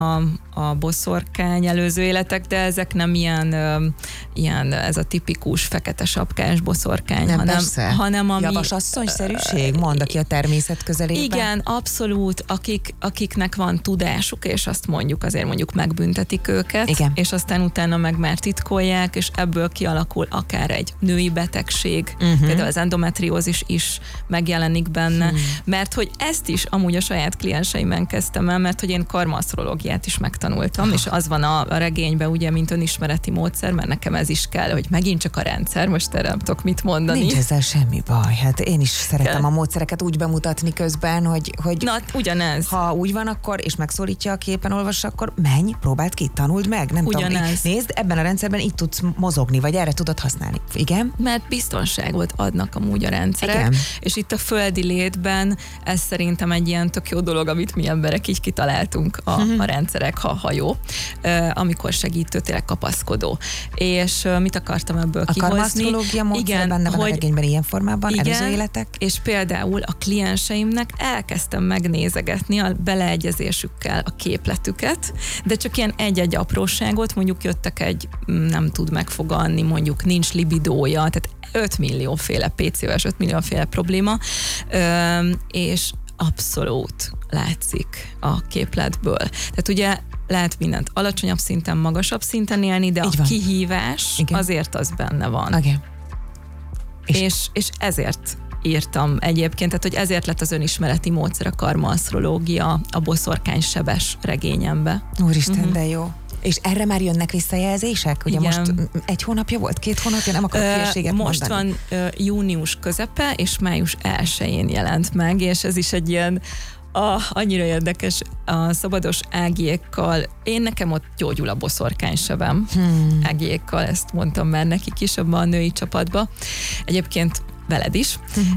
a boszorkány előző életek, de ezek nem ilyen ez a tipikus fekete sapkás boszorkány, nem, hanem ami... Javasasszonyszerűség, mond, aki a természet közelében. Igen, abszolút, akiknek van tudásuk, és azt mondjuk megbüntetik őket, igen. És aztán utána meg már titkolják, és ebből kialakul akár egy női betegség, például az endometriózis is megjelenik benne, mert hogy ezt is amúgy a saját klienseimen kezdtem el, mert hogy én karmaasztrológiát is megtanultam, és az van a regényben ugye, mint önismereti módszer, mert nekem ez is kell, hogy megint csak a rendszer, most erre nem tudok mit mondani. Nincs ezzel semmi baj, hát én is szeretem a módszereket úgy bemutatni közben, hogy na, ugyanez. Ha úgy van, akkor, és megszólítja a képen olvassa, akkor menj, próbáld ki, tanuld meg, nem ugyanez. Tudom. Nézd, ebben a rendszerben így tudsz mozogni, vagy erre tudod használni. Igen? Mert biztonságot adnak amúgy a rendszerek, igen. És itt a földi létben ez szerintem egy ilyen tök jó dolog, amit mi emberek így kitaláltunk a rendszerek, ha jó, amikor segítő, tényleg kapaszkodó. És mit akartam ebből kihozni? A karmasztrológia módszer benne van a regényben ilyen formában, előző életek? És például a klienseimnek elkezdtem megnézegetni a beleegyezésükkel a képletüket, de csak ilyen egy-egy apróságot, mondjuk jöttek nem tud megfogalni, mondjuk nincs libidója, tehát 5 millióféle PCOS, 5 millióféle probléma, és abszolút látszik a képletből. Tehát ugye lehet mindent alacsonyabb szinten, magasabb szinten élni, de a kihívás azért az benne van. Igen. És ezért írtam egyébként, tehát hogy ezért lett az önismereti módszer, a karmaasztrológia a boszorkány sebes regényembe. Úristen, de jó. És erre már jönnek visszajelzések? Ugye igen. Most 1 hónapja volt, 2 hónapja, nem akarok hülyeséget most mondani. Van június közepe, és május 1-én jelent meg, és ez is egy ilyen annyira érdekes, a Szabados Ágiékkal, nekem ott gyógyul a boszorkánysebem Ágiékkal, ezt mondtam már nekik is abban a női csapatba. Egyébként veled is.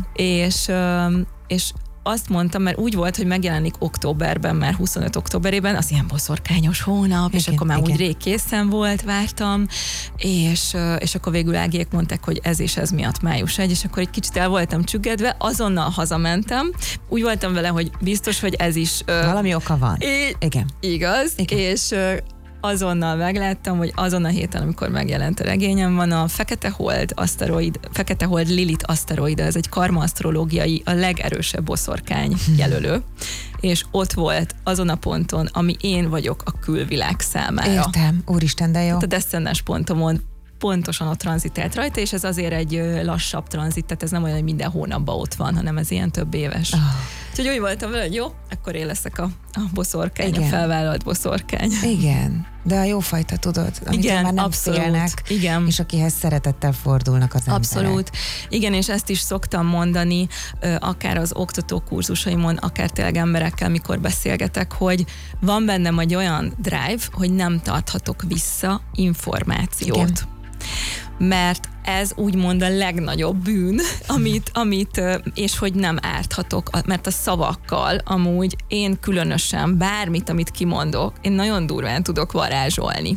És azt mondtam, mert úgy volt, hogy megjelenik októberben, már 25 októberében, az ilyen boszorkányos hónap, igen, és akkor már úgy rég készen volt, vártam, és akkor végül Ágiék mondták, hogy ez és ez miatt május 1, és akkor egy kicsit el voltam csüggedve, azonnal hazamentem, úgy voltam vele, hogy biztos, hogy ez is... valami oka van. Igen. Igaz, igen. És azonnal megláttam, hogy azon a héten, amikor megjelent a regényem, van a Fekete Hold Lilith aszteroida, ez egy karmaasztrológiai, a legerősebb boszorkány jelölő, és ott volt azon a ponton, ami én vagyok a külvilág számára. Értem, úristen, de jó. A descendens pontomon pontosan ott tranzitált rajta, és ez azért egy lassabb tranzit, tehát ez nem olyan, hogy minden hónapban ott van, hanem ez ilyen több éves. Úgyhogy úgy voltam vele, hogy jó, akkor én leszek a boszorkány, igen. A felvállalt boszorkány. Igen, de a jófajta, tudod, amit már nem félnek, igen. És akihez szeretettel fordulnak az emberek. Abszolút. Igen, és ezt is szoktam mondani, akár az oktatókurzusaimon, akár tényleg emberekkel, mikor beszélgetek, hogy van bennem egy olyan drive, hogy nem tarthatok vissza információt. Igen. Mert ez úgymond a legnagyobb bűn, amit és hogy nem árthatok, mert a szavakkal amúgy én különösen bármit, amit kimondok, én nagyon durván tudok varázsolni.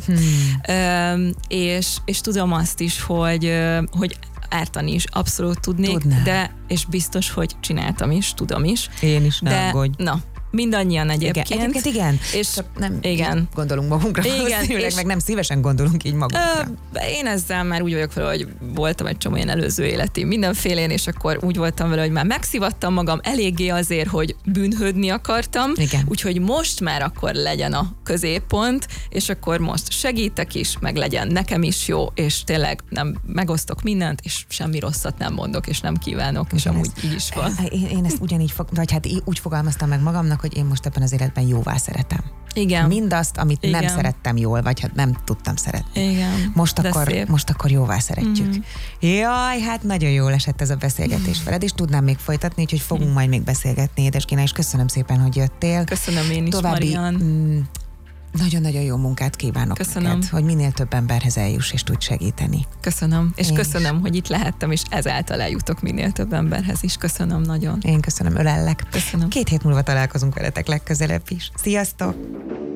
És tudom azt is, hogy ártani is abszolút tudnék, de és biztos, hogy csináltam is, tudom is. Én is, ne aggódj. Na, mindannyian egyébként. Egyébként igen. És nem igen. Gondolunk magunkra, valószínűleg meg nem szívesen gondolunk így magunkra. Én ezzel már úgy vagyok vele, hogy voltam egy csomó ilyen előző életi mindenfélén, és akkor úgy voltam vele, hogy már megszivattam magam eléggé azért, hogy bűnhődni akartam. Igen. Úgyhogy most már akkor legyen a középpont, és akkor most segítek is, meg legyen nekem is jó, és tényleg nem megosztok mindent, és semmi rosszat nem mondok, és nem kívánok, és amúgy így is van. Én ezt ugyanígy, vagy hát úgy fogalmaztam meg magamnak, hogy én most ebben az életben jóvá szeretem. Igen. Mindazt, amit igen. nem szerettem jól, vagy hát nem tudtam szeretni. Igen. Most akkor jóvá szeretjük. Jaj, hát nagyon jól esett ez a beszélgetés veled, és tudnám még folytatni, úgyhogy fogunk majd még beszélgetni, Édeskina, és köszönöm szépen, hogy jöttél. Köszönöm én is, további, Marian. Nagyon-nagyon jó munkát kívánok köszönöm. Neked, hogy minél több emberhez eljuss, és tudj segíteni. Köszönöm, és köszönöm, hogy itt lehettem, és ezáltal eljutok minél több emberhez is. Köszönöm nagyon. Én köszönöm, ölellek. Köszönöm. 2 hét múlva találkozunk veletek legközelebb is. Sziasztok!